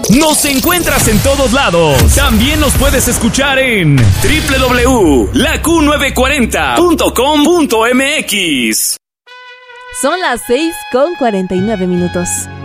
Nos encuentras en todos lados. También nos puedes escuchar en www.laQ940.com.mx. Son las 6:49.